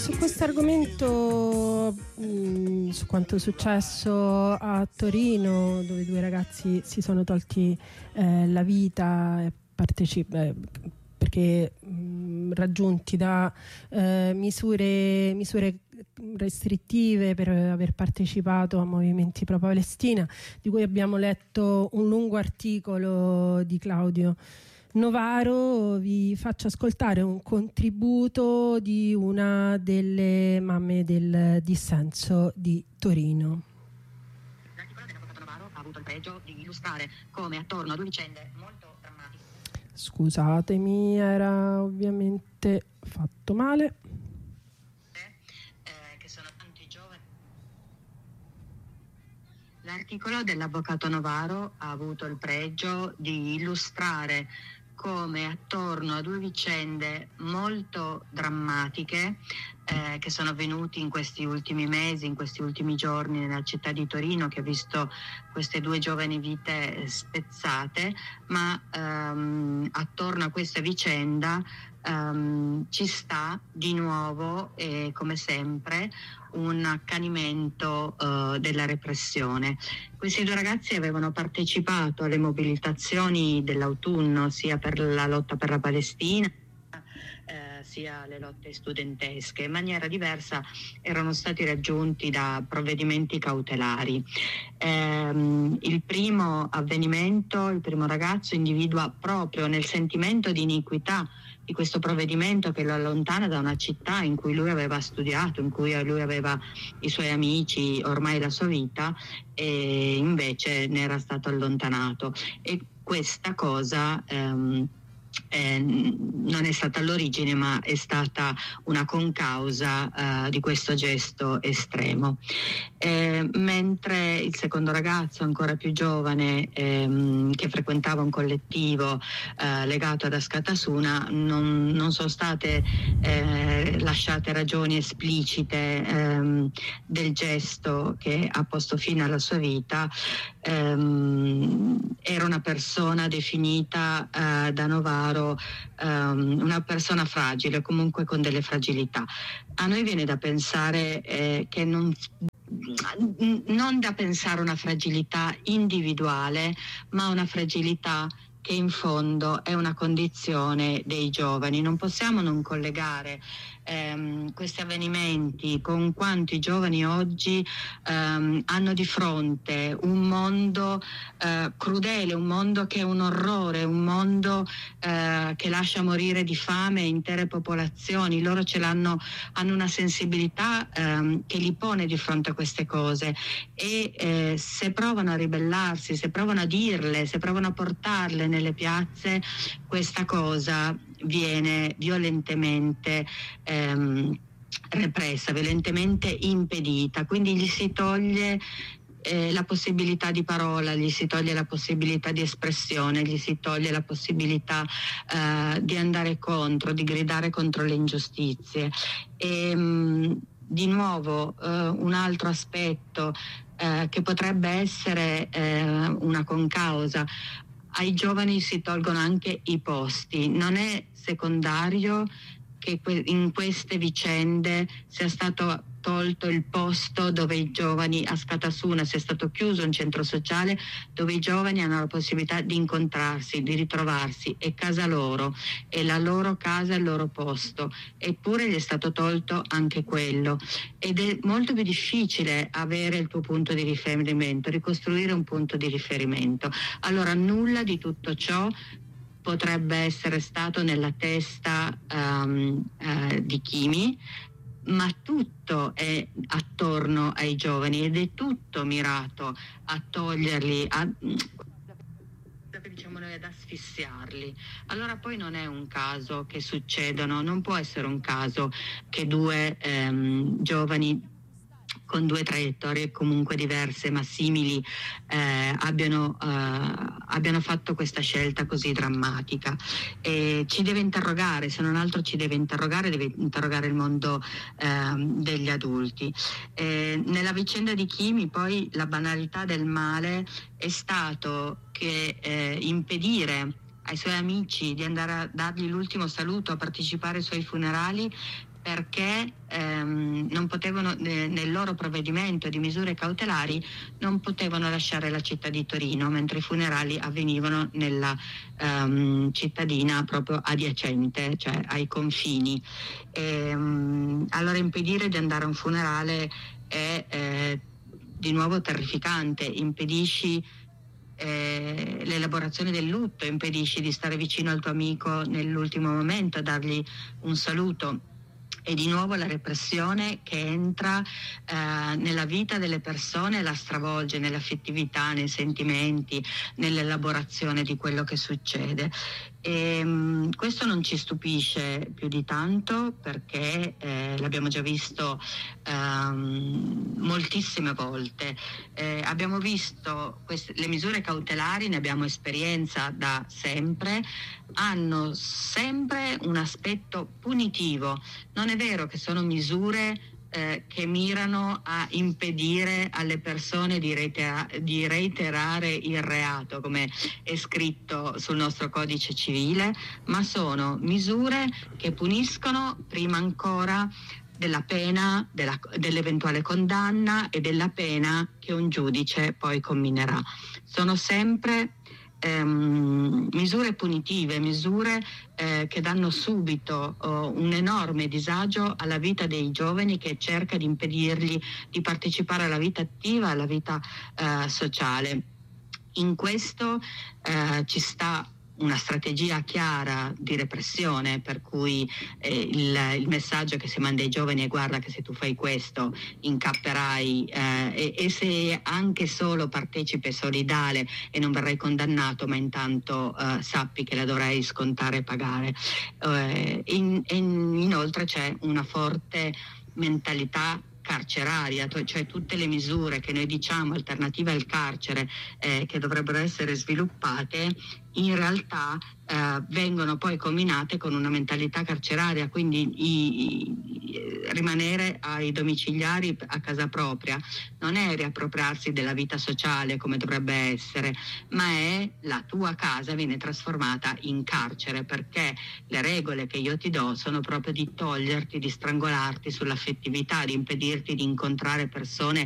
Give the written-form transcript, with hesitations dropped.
su questo argomento, su quanto è successo a Torino, dove due ragazzi si sono tolti la vita perché raggiunti da misure restrittive per aver partecipato a movimenti pro-Palestina, di cui abbiamo letto un lungo articolo di Claudio Novaro. Vi faccio ascoltare un contributo di una delle mamme del dissenso di Torino. L'articolo dell'avvocato Novaro ha avuto il pregio di illustrare come attorno a due vicende molto drammatiche. Scusatemi, era ovviamente fatto male. Che sono tanti giovani. L'articolo dell'avvocato Novaro ha avuto il pregio di illustrare come attorno a due vicende molto drammatiche che sono avvenuti in questi ultimi mesi, in questi ultimi giorni nella città di Torino, che ha visto queste due giovani vite spezzate, ma attorno a questa vicenda ci sta di nuovo, come sempre, un accanimento della repressione. Questi due ragazzi avevano partecipato alle mobilitazioni dell'autunno, sia per la lotta per la Palestina, sia alle lotte studentesche. In maniera diversa erano stati raggiunti da provvedimenti cautelari. Il primo avvenimento, il primo ragazzo individua proprio nel sentimento di iniquità di questo provvedimento che lo allontana da una città in cui lui aveva studiato, in cui lui aveva i suoi amici, ormai la sua vita, e invece ne era stato allontanato. E questa cosa non è stata all'origine, ma è stata una concausa di questo gesto estremo. Mentre il secondo ragazzo, ancora più giovane, che frequentava un collettivo legato ad Askatasuna, non sono state lasciate ragioni esplicite del gesto che ha posto fine alla sua vita. Era una persona definita da Novaro una persona fragile, comunque con delle fragilità. A noi viene da pensare che non da pensare una fragilità individuale, ma una fragilità che in fondo è una condizione dei giovani. Non possiamo non collegare questi avvenimenti con quanto i giovani oggi hanno di fronte un mondo crudele, un mondo che è un orrore, un mondo che lascia morire di fame intere popolazioni. Loro hanno una sensibilità che li pone di fronte a queste cose, e se provano a ribellarsi, se provano a dirle, se provano a portarle nelle piazze, questa cosa viene violentemente repressa, violentemente impedita. Quindi gli si toglie la possibilità di parola, gli si toglie la possibilità di espressione, gli si toglie la possibilità di andare contro, di gridare contro le ingiustizie. E di nuovo un altro aspetto che potrebbe essere una concausa: ai giovani si tolgono anche i posti. Non è secondario che in queste vicende sia stato tolto il posto dove i giovani, a Askatasuna sia stato chiuso un centro sociale dove i giovani hanno la possibilità di incontrarsi, di ritrovarsi. È casa loro, è la loro casa, il loro posto, eppure gli è stato tolto anche quello, ed è molto più difficile avere il tuo punto di riferimento, ricostruire un punto di riferimento. Allora nulla di tutto ciò potrebbe essere stato nella testa di Kimi, ma tutto è attorno ai giovani ed è tutto mirato a toglierli, diciamo noi, ad asfissiarli. Allora poi non è un caso che succedano, non può essere un caso che due giovani con due traiettorie comunque diverse ma simili abbiano fatto questa scelta così drammatica. E ci deve interrogare, se non altro ci deve interrogare il mondo degli adulti. Nella vicenda di Kimi poi la banalità del male è stato che impedire ai suoi amici di andare a dargli l'ultimo saluto, a partecipare ai suoi funerali, perché non potevano, nel loro provvedimento di misure cautelari, non potevano lasciare la città di Torino, mentre i funerali avvenivano nella cittadina proprio adiacente, cioè ai confini. Allora impedire di andare a un funerale è di nuovo terrificante, impedisci l'elaborazione del lutto, impedisci di stare vicino al tuo amico nell'ultimo momento, dargli un saluto. E di nuovo la repressione che entra nella vita delle persone, la stravolge nell'affettività, nei sentimenti, nell'elaborazione di quello che succede. Questo non ci stupisce più di tanto, perché l'abbiamo già visto moltissime volte. Abbiamo visto le misure cautelari, ne abbiamo esperienza da sempre, hanno sempre un aspetto punitivo. Non è vero che sono misure che mirano a impedire alle persone di reiterare il reato, come è scritto sul nostro codice civile, ma sono misure che puniscono prima ancora della pena, dell'eventuale condanna e della pena che un giudice poi comminerà. Sono sempre misure punitive, misure che danno subito un enorme disagio alla vita dei giovani, che cerca di impedirgli di partecipare alla vita attiva, alla vita sociale. In questo ci sta una strategia chiara di repressione, per cui il messaggio che si manda ai giovani è: guarda che se tu fai questo incapperai, e se anche solo partecipe solidale e non verrai condannato, ma intanto sappi che la dovrai scontare e pagare. Inoltre c'è una forte mentalità carceraria, cioè tutte le misure che noi diciamo alternative al carcere che dovrebbero essere sviluppate, in realtà vengono poi combinate con una mentalità carceraria, quindi rimanere ai domiciliari a casa propria non è riappropriarsi della vita sociale come dovrebbe essere, ma è la tua casa viene trasformata in carcere, perché le regole che io ti do sono proprio di toglierti, di strangolarti sull'affettività, di impedirti di incontrare persone